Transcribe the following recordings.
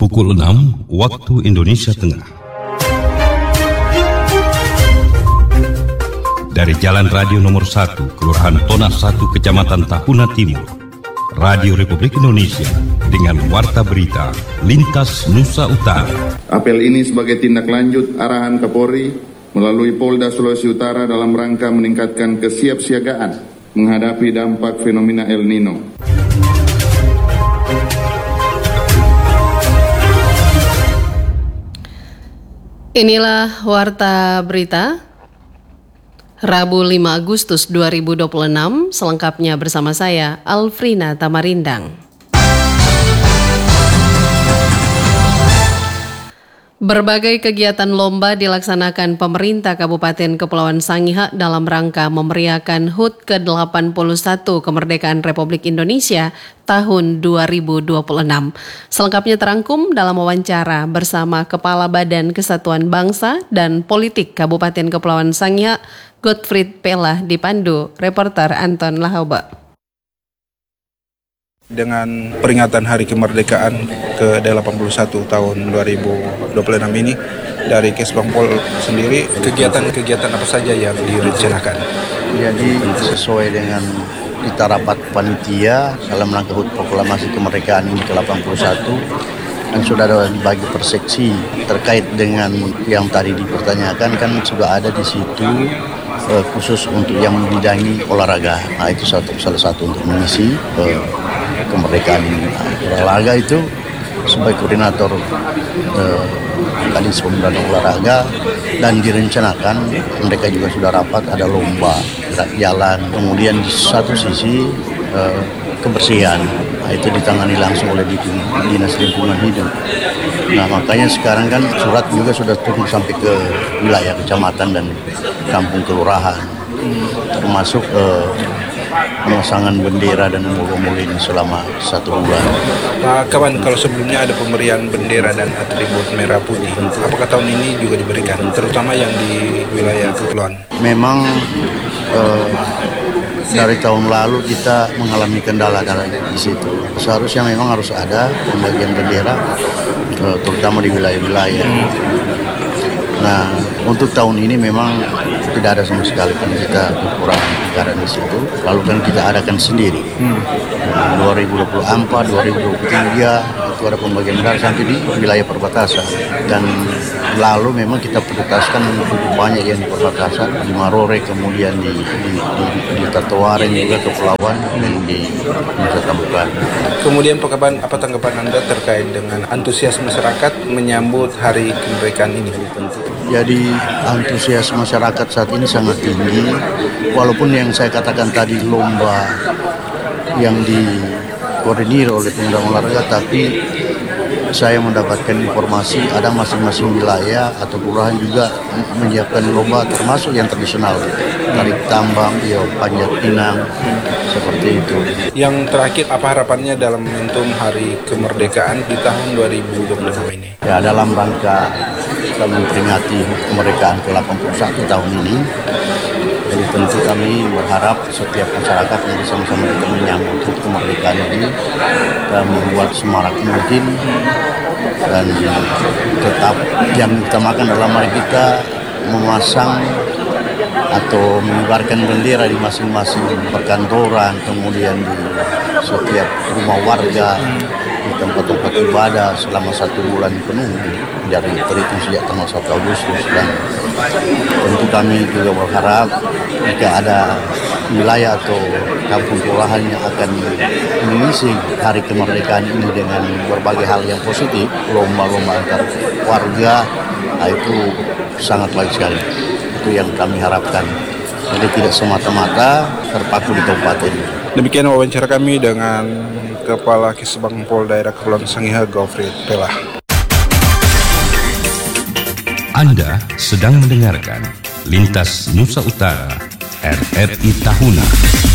pukul 6 waktu Indonesia Tengah. Dari Jalan Radio Nomor 1, Kelurahan Tona 1, Kecamatan Tahuna Timur, Radio Republik Indonesia dengan warta berita Lintas Nusa Utara. Apel ini sebagai tindak lanjut arahan Kapolri melalui Polda Sulawesi Utara dalam rangka meningkatkan kesiapsiagaan menghadapi dampak fenomena El Nino. Inilah warta berita Rabu 5 Agustus 2026, selengkapnya bersama saya Alfrina Tamarindang. Berbagai kegiatan lomba dilaksanakan pemerintah Kabupaten Kepulauan Sangihe dalam rangka memeriahkan HUT ke-81 Kemerdekaan Republik Indonesia tahun 2026. Selengkapnya terangkum dalam wawancara bersama Kepala Badan Kesatuan Bangsa dan Politik Kabupaten Kepulauan Sangihe, Godfried Pella, dipandu reporter Anton Lahauba. Dengan peringatan Hari Kemerdekaan ke-81 tahun 2026 ini, dari Kesbangpol sendiri, kegiatan-kegiatan apa saja yang direncanakan? Jadi sesuai dengan kita rapat panitia dalam rangka HUT Proklamasi Kemerdekaan ini ke-81, dan sudah ada dibagi perseksi terkait dengan yang tadi dipertanyakan, kan sudah ada di situ khusus untuk yang membidangi olahraga. Nah, itu salah satu untuk mengisi kemerdekaan ini. Olahraga itu sebagai koordinator Kadis Pemuda Olahraga, dan direncanakan mereka juga sudah rapat ada lomba gerak jalan. Kemudian di satu sisi kebersihan, nah, itu ditangani langsung oleh Dinas Lingkungan Hidup. Nah, makanya sekarang kan surat juga sudah turun sampai ke wilayah kecamatan dan kampung kelurahan, termasuk pemasangan bendera dan mobil ini selama 1 bulan. Pak Kawan, kalau sebelumnya ada pemberian bendera dan atribut merah putih, apakah tahun ini juga diberikan, terutama yang di wilayah kepulauan? Memang dari tahun lalu kita mengalami kendala di situ. Seharusnya memang harus ada pembagian bendera, terutama di wilayah-wilayah. Nah, untuk tahun ini memang tidak ada sama sekali, kan kita kekurangan anggaran di situ. Lalu kan kita adakan sendiri. 2024, 2023 itu ada pembagian bendera sampai di wilayah perbatasan. Dan lalu memang kita prioritaskan cukup banyak yang di perbatasan, di Marore, kemudian di Tatoaren juga Kepulauan, dan di Nusa Kambangan. Kemudian Pak Kaban, apa tanggapan Anda terkait dengan antusias masyarakat menyambut Hari Kemerdekaan ini? Jadi antusias masyarakat saat ini sangat tinggi, walaupun yang saya katakan tadi lomba yang dikoordinir oleh pemuda olahraga, tapi saya mendapatkan informasi ada masing-masing wilayah atau kelurahan juga menyiapkan lomba termasuk yang tradisional, tarik tambang, panjat pinang, seperti itu. Yang terakhir, apa harapannya dalam momentum Hari Kemerdekaan di tahun 2026 ini? Ya, dalam rangka kita memperingati kemerdekaan ke-81 tahun ini, jadi tentu kami berharap setiap masyarakat yang bersama-sama kita menyambut kemerdekaan ini dan membuat semarak mungkin, dan tetap yang diutamakan dalam mari kita memasang atau mengibarkan bendera di masing-masing perkantoran, kemudian di setiap rumah warga, di tempat-tempat ibadah selama 1 bulan penuh dari terhitung sejak tanggal 1 Agustus. Dan tentu kami juga berharap jika ada wilayah atau kampung kelurahan yang akan mengisi Hari Kemerdekaan ini dengan berbagai hal yang positif, lomba-lomba antar warga, nah itu sangat baik sekali. Itu yang kami harapkan. Jadi tidak semata-mata terpaku di kabupaten. Demikian wawancara kami dengan Kepala Kesbangpol Daerah Kepulauan Sangihe, Godfried Pella. Anda sedang mendengarkan Lintas Nusa Utara, RRI Tahuna.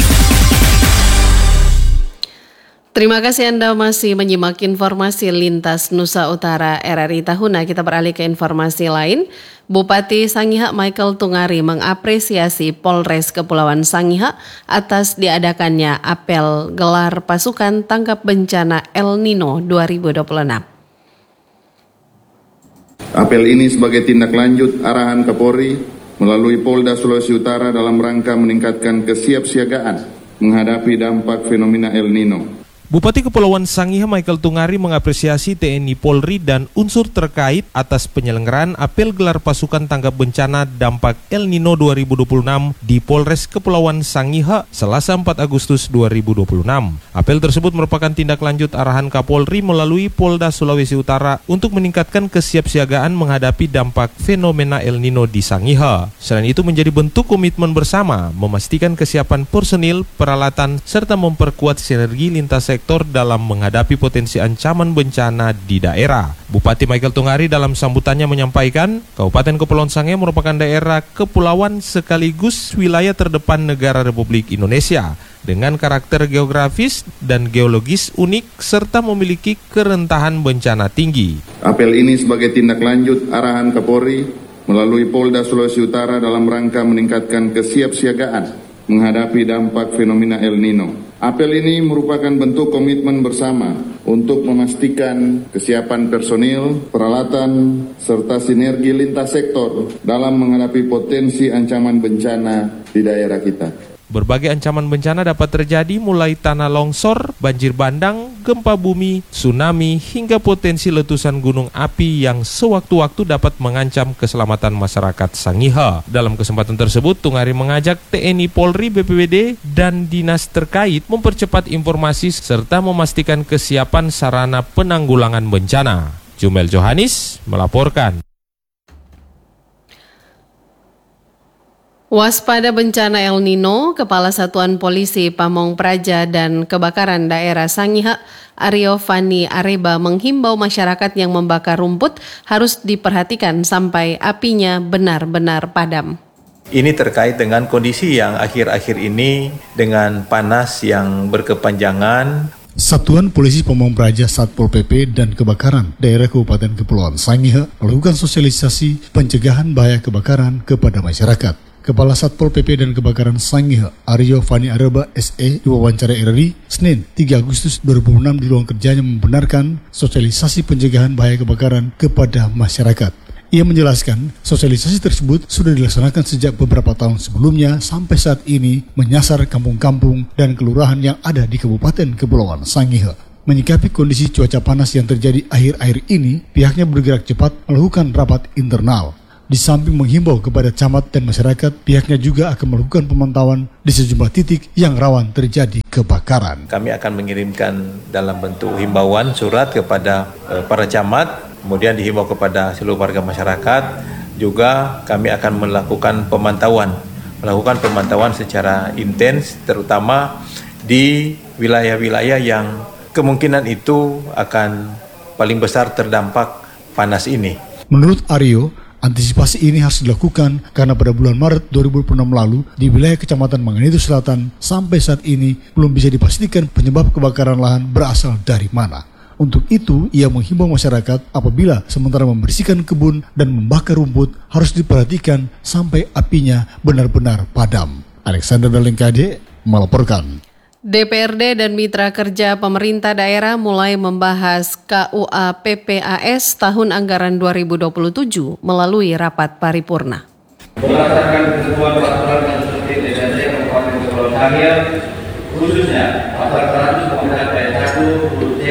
Terima kasih Anda masih menyimak informasi Lintas Nusa Utara RRI Tahuna. Kita beralih ke informasi lain. Bupati Sangihe Michael Tungari mengapresiasi Polres Kepulauan Sangihe atas diadakannya apel gelar pasukan tangkap bencana El Nino 2026. Apel ini sebagai tindak lanjut arahan Kapolri melalui Polda Sulawesi Utara dalam rangka meningkatkan kesiapsiagaan menghadapi dampak fenomena El Nino. Bupati Kepulauan Sangihe Michael Tungari mengapresiasi TNI Polri dan unsur terkait atas penyelenggaraan apel gelar pasukan tanggap bencana dampak El Nino 2026 di Polres Kepulauan Sangihe Selasa 4 Agustus 2026. Apel tersebut merupakan tindak lanjut arahan Kapolri melalui Polda Sulawesi Utara untuk meningkatkan kesiapsiagaan menghadapi dampak fenomena El Nino di Sangihe. Selain itu menjadi bentuk komitmen bersama memastikan kesiapan personil, peralatan, serta memperkuat sinergi lintas sektor dalam menghadapi potensi ancaman bencana di daerah. Bupati Michael Tungari dalam sambutannya menyampaikan, Kabupaten Kepulauan Sangihe merupakan daerah kepulauan sekaligus wilayah terdepan negara Republik Indonesia dengan karakter geografis dan geologis unik serta memiliki kerentahan bencana tinggi. Apel ini sebagai tindak lanjut arahan Kapolri melalui Polda Sulawesi Utara dalam rangka meningkatkan kesiapsiagaan menghadapi dampak fenomena El Nino. Apel ini merupakan bentuk komitmen bersama untuk memastikan kesiapan personil, peralatan, serta sinergi lintas sektor dalam menghadapi potensi ancaman bencana di daerah kita. Berbagai ancaman bencana dapat terjadi mulai tanah longsor, banjir bandang, gempa bumi, tsunami, hingga potensi letusan gunung api yang sewaktu-waktu dapat mengancam keselamatan masyarakat Sangihe. Dalam kesempatan tersebut, Tungari mengajak TNI Polri, BPBD, dan dinas terkait mempercepat informasi serta memastikan kesiapan sarana penanggulangan bencana. Jumel Johanis melaporkan. Waspada bencana El Nino, Kepala Satuan Polisi Pamong Praja dan Kebakaran Daerah Sangihe, Aryo Fani Areba menghimbau masyarakat yang membakar rumput harus diperhatikan sampai apinya benar-benar padam. Ini terkait dengan kondisi yang akhir-akhir ini dengan panas yang berkepanjangan. Satuan Polisi Pamong Praja, Satpol PP, dan Kebakaran Daerah Kabupaten Kepulauan Sangihe melakukan sosialisasi pencegahan bahaya kebakaran kepada masyarakat. Kepala Satpol PP dan Kebakaran Sangihe, Aryo Fani Areba SE, diwawancara RRI, Senin 3 Agustus 2006 di ruang kerjanya membenarkan sosialisasi pencegahan bahaya kebakaran kepada masyarakat. Ia menjelaskan, sosialisasi tersebut sudah dilaksanakan sejak beberapa tahun sebelumnya sampai saat ini menyasar kampung-kampung dan kelurahan yang ada di Kabupaten Kepulauan Sangihe. Menyikapi kondisi cuaca panas yang terjadi akhir-akhir ini, pihaknya bergerak cepat melakukan rapat internal. Di samping menghimbau kepada camat dan masyarakat, pihaknya juga akan melakukan pemantauan di sejumlah titik yang rawan terjadi kebakaran. Kami akan mengirimkan dalam bentuk himbauan surat kepada para camat, kemudian dihimbau kepada seluruh warga masyarakat. Juga kami akan melakukan pemantauan secara intens, terutama di wilayah-wilayah yang kemungkinan itu akan paling besar terdampak panas ini. Menurut Aryo, antisipasi ini harus dilakukan karena pada bulan Maret 2006 lalu di wilayah Kecamatan Manganitu Selatan sampai saat ini belum bisa dipastikan penyebab kebakaran lahan berasal dari mana. Untuk itu, ia menghimbau masyarakat apabila sementara membersihkan kebun dan membakar rumput harus diperhatikan sampai apinya benar-benar padam. Alexander Dalengkade melaporkan. DPRD dan mitra kerja pemerintah daerah mulai membahas KUA PPAS tahun anggaran 2027 melalui rapat paripurna. Berdasarkan ketentuan peraturan dan tertib DPRD Kabupaten Kepulauan Sangihe, khususnya pasal 100 ayat 1 huruf C,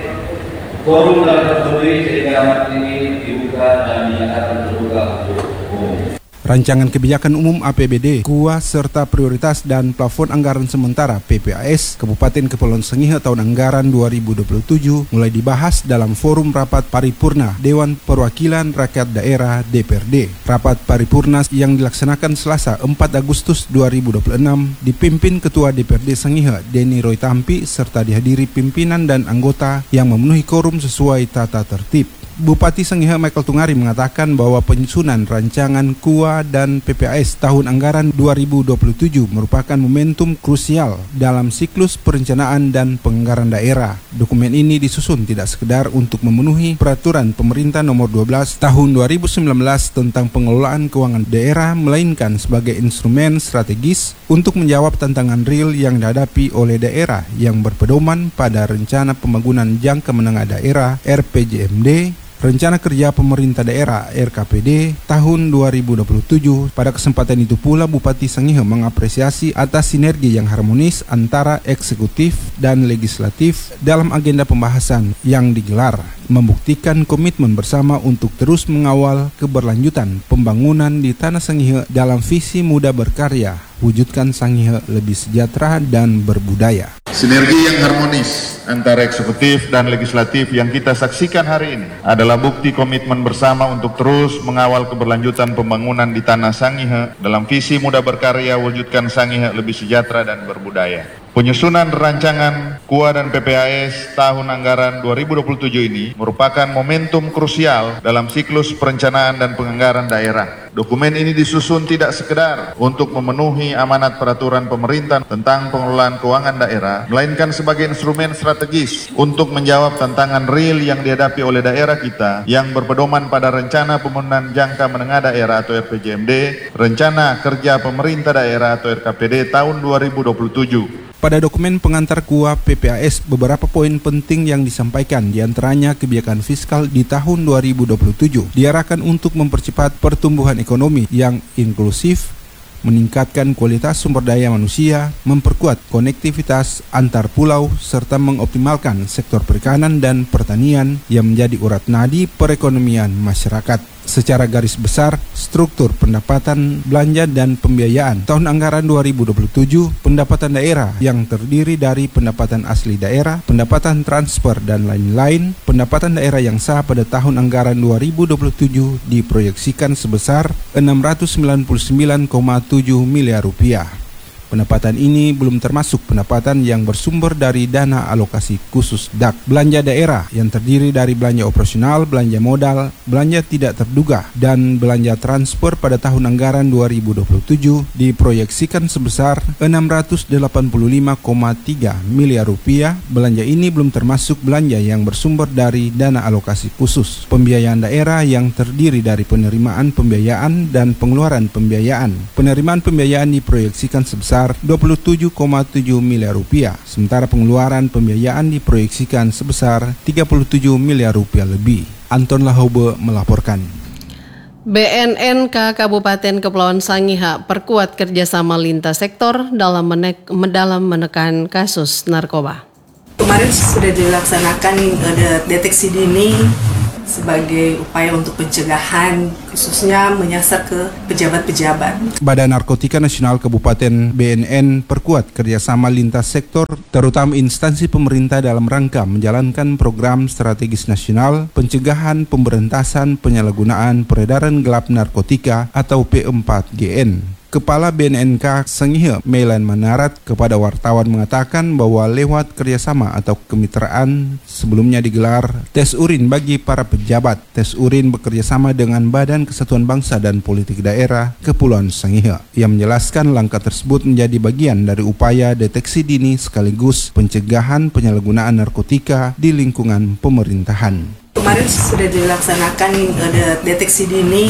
forum telah terpenuhi sehingga rapat ini dibuka dan dinyatakan terbuka untuk umum. Rancangan Kebijakan Umum APBD, KUA serta prioritas dan plafon anggaran sementara PPAS Kabupaten Kepulauan Sangihe tahun anggaran 2027 mulai dibahas dalam forum rapat paripurna Dewan Perwakilan Rakyat Daerah DPRD. Rapat paripurna yang dilaksanakan Selasa 4 Agustus 2026 dipimpin Ketua DPRD Sangihe Denny Roy Tampi serta dihadiri pimpinan dan anggota yang memenuhi quorum sesuai tata tertib. Bupati Sangihe Michael Tungari mengatakan bahwa penyusunan rancangan KUA dan PPAS tahun anggaran 2027 merupakan momentum krusial dalam siklus perencanaan dan penganggaran daerah. Dokumen ini disusun tidak sekedar untuk memenuhi peraturan pemerintah nomor 12 tahun 2019 tentang pengelolaan keuangan daerah, melainkan sebagai instrumen strategis untuk menjawab tantangan real yang dihadapi oleh daerah yang berpedoman pada Rencana Pembangunan Jangka Menengah Daerah RPJMD Rencana Kerja Pemerintah Daerah RKPD tahun 2027. Pada kesempatan itu pula Bupati Sangihe mengapresiasi atas sinergi yang harmonis antara eksekutif dan legislatif dalam agenda pembahasan yang digelar, membuktikan komitmen bersama untuk terus mengawal keberlanjutan pembangunan di Tanah Sangihe dalam visi Muda Berkarya, wujudkan Sangihe lebih sejahtera dan berbudaya. Sinergi yang harmonis antara eksekutif dan legislatif yang kita saksikan hari ini adalah bukti komitmen bersama untuk terus mengawal keberlanjutan pembangunan di Tanah Sangihe dalam visi Muda Berkarya, wujudkan Sangihe lebih sejahtera dan berbudaya. Penyusunan rancangan KUA dan PPAS tahun anggaran 2027 ini merupakan momentum krusial dalam siklus perencanaan dan penganggaran daerah. Dokumen ini disusun tidak sekedar untuk memenuhi amanat peraturan pemerintah tentang pengelolaan keuangan daerah, melainkan sebagai instrumen strategis untuk menjawab tantangan real yang dihadapi oleh daerah kita yang berpedoman pada Rencana Pembangunan Jangka Menengah Daerah atau RPJMD, Rencana Kerja Pemerintah Daerah atau RKPD tahun 2027. Pada dokumen pengantar KUA PPAS, beberapa poin penting yang disampaikan, diantaranya kebijakan fiskal di tahun 2027 diarahkan untuk mempercepat pertumbuhan ekonomi yang inklusif, meningkatkan kualitas sumber daya manusia, memperkuat konektivitas antar pulau, serta mengoptimalkan sektor perikanan dan pertanian yang menjadi urat nadi perekonomian masyarakat. Secara garis besar, struktur pendapatan, belanja, dan pembiayaan tahun anggaran 2027, pendapatan daerah yang terdiri dari pendapatan asli daerah, pendapatan transfer, dan lain-lain, pendapatan daerah yang sah pada tahun anggaran 2027 diproyeksikan sebesar 699,7 miliar rupiah. Pendapatan ini belum termasuk pendapatan yang bersumber dari dana alokasi khusus DAK. Belanja daerah yang terdiri dari belanja operasional, belanja modal, belanja tidak terduga, dan belanja transfer pada tahun anggaran 2027 diproyeksikan sebesar 685,3 miliar rupiah. Belanja ini belum termasuk belanja yang bersumber dari dana alokasi khusus. Pembiayaan daerah yang terdiri dari penerimaan pembiayaan dan pengeluaran pembiayaan. Penerimaan pembiayaan diproyeksikan sebesar 27,7 miliar rupiah, sementara pengeluaran pembiayaan diproyeksikan sebesar 37 miliar rupiah lebih. Anton Lahobe melaporkan. BNNK Kabupaten Kepulauan Sangihe perkuat kerjasama lintas sektor dalam menekan kasus narkoba. Kemarin sudah dilaksanakan deteksi dini sebagai upaya untuk pencegahan, khususnya menyasar ke pejabat-pejabat. Badan Narkotika Nasional Kabupaten BNN perkuat kerjasama lintas sektor, terutama instansi pemerintah dalam rangka menjalankan program strategis nasional pencegahan pemberantasan penyalahgunaan peredaran gelap narkotika atau P4GN. Kepala BNNK Sangihe, Melan Manarat, kepada wartawan mengatakan bahwa lewat kerjasama atau kemitraan sebelumnya digelar tes urin bagi para pejabat. Tes urin bekerjasama dengan Badan Kesatuan Bangsa dan Politik Daerah Kepulauan Sangihe. Ia menjelaskan langkah tersebut menjadi bagian dari upaya deteksi dini sekaligus pencegahan penyalahgunaan narkotika di lingkungan pemerintahan. Kemarin sudah dilaksanakan deteksi dini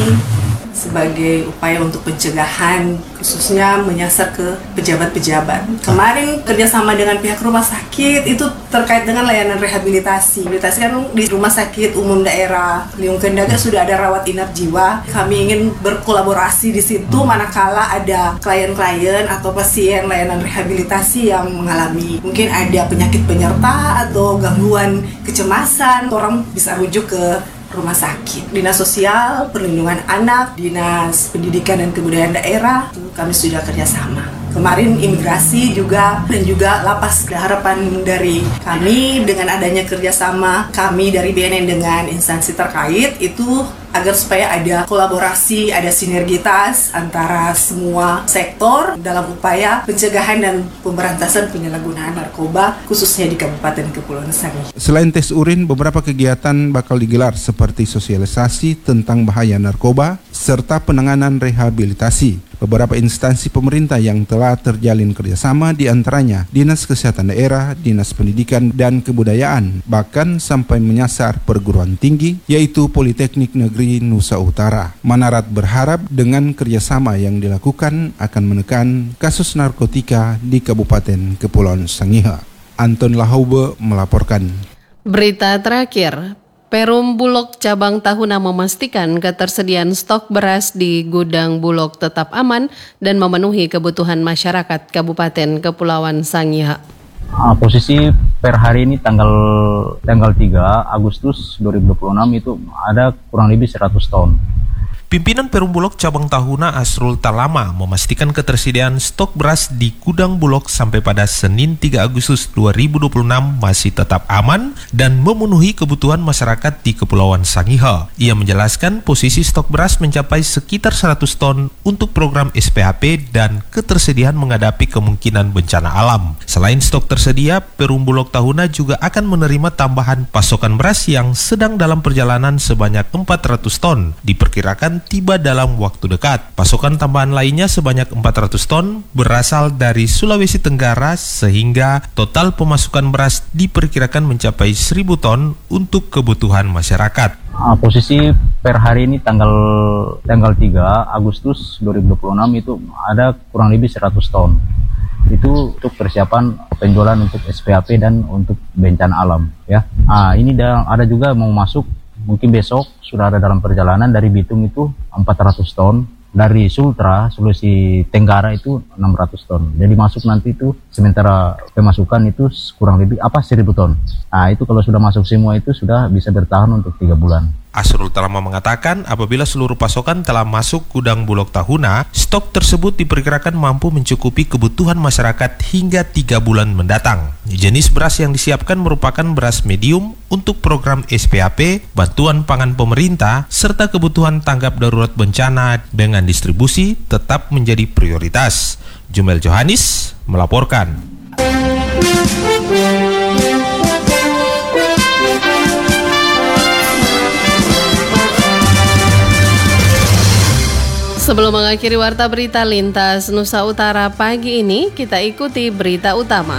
sebagai upaya untuk pencegahan, khususnya menyasar ke pejabat-pejabat. Kemarin kerjasama dengan pihak rumah sakit itu terkait dengan layanan rehabilitasi. Rehabilitasi kan di rumah sakit umum daerah Liung Kendaga sudah ada rawat inap jiwa. Kami ingin berkolaborasi di situ manakala ada klien-klien atau pasien layanan rehabilitasi yang mengalami mungkin ada penyakit penyerta atau gangguan kecemasan, orang bisa rujuk ke rumah sakit. Dinas Sosial, Perlindungan Anak, Dinas Pendidikan dan Kebudayaan Daerah, itu kami sudah kerjasama. Kemarin imigrasi juga dan juga lapas. Harapan dari kami dengan adanya kerjasama kami dari BNN dengan instansi terkait itu agar supaya ada kolaborasi, ada sinergitas antara semua sektor dalam upaya pencegahan dan pemberantasan penyalahgunaan narkoba khususnya di Kabupaten Kepulauan Sangihe. Selain tes urin, beberapa kegiatan bakal digelar seperti sosialisasi tentang bahaya narkoba serta penanganan rehabilitasi. Beberapa instansi pemerintah yang telah terjalin kerjasama diantaranya Dinas Kesehatan Daerah, Dinas Pendidikan dan Kebudayaan, bahkan sampai menyasar perguruan tinggi yaitu Politeknik Negeri Nusa Utara. Manarat berharap dengan kerjasama yang dilakukan akan menekan kasus narkotika di Kabupaten Kepulauan Sangihe. Anton Lahoube melaporkan. Berita terakhir, Perum Bulog Cabang Tahuna memastikan ketersediaan stok beras di gudang Bulog tetap aman dan memenuhi kebutuhan masyarakat Kabupaten Kepulauan Sangihe. Posisi per hari ini tanggal 3 Agustus 2026 itu ada kurang lebih 100 ton. Pimpinan Perum Bulog Cabang Tahuna Asrul Talama memastikan ketersediaan stok beras di gudang Bulog sampai pada Senin 3 Agustus 2026 masih tetap aman dan memenuhi kebutuhan masyarakat di Kepulauan Sangihe. Ia menjelaskan posisi stok beras mencapai sekitar 100 ton untuk program SPHP dan ketersediaan menghadapi kemungkinan bencana alam. Selain stok tersedia, Perum Bulog Tahuna juga akan menerima tambahan pasokan beras yang sedang dalam perjalanan sebanyak 400 ton. Diperkirakan tiba dalam waktu dekat. Pasokan tambahan lainnya sebanyak 400 ton berasal dari Sulawesi Tenggara sehingga total pemasukan beras diperkirakan mencapai 1.000 ton untuk kebutuhan masyarakat. Posisi per hari ini tanggal 3 Agustus 2026 itu ada kurang lebih 100 ton. Itu untuk persiapan penjualan untuk SPHP dan untuk bencana alam ya. Ini ada juga mau masuk mungkin besok sudah ada dalam perjalanan dari Bitung itu 400 ton, dari Sultra, Sulawesi Tenggara itu 600 ton. Jadi masuk nanti itu sementara pemasukan itu kurang lebih 1.000 ton. Itu kalau sudah masuk semua itu sudah bisa bertahan untuk 3 bulan. Asrul Talama mengatakan apabila seluruh pasokan telah masuk gudang Bulog Tahuna, stok tersebut diperkirakan mampu mencukupi kebutuhan masyarakat hingga 3 bulan mendatang. Jenis beras yang disiapkan merupakan beras medium untuk program SPHP, bantuan pangan pemerintah, serta kebutuhan tanggap darurat bencana dengan distribusi tetap menjadi prioritas. Jumel Johanis melaporkan. Sebelum mengakhiri Warta Berita Lintas Nusa Utara pagi ini, kita ikuti berita utama.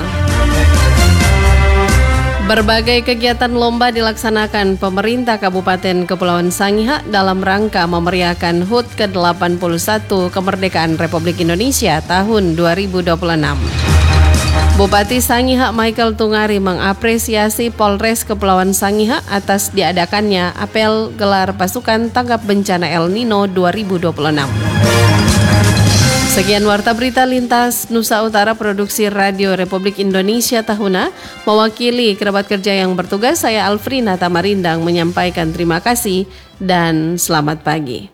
Berbagai kegiatan lomba dilaksanakan pemerintah Kabupaten Kepulauan Sangihe dalam rangka memeriahkan HUT ke-81 Kemerdekaan Republik Indonesia tahun 2026. Bupati Sangihe Michael Tungari mengapresiasi Polres Kepulauan Sangihe atas diadakannya apel gelar pasukan tanggap bencana El Nino 2026. Sekian Warta Berita Lintas Nusa Utara Produksi Radio Republik Indonesia Tahuna. Mewakili kerabat kerja yang bertugas, saya Alfrina Tamarindang menyampaikan terima kasih dan selamat pagi.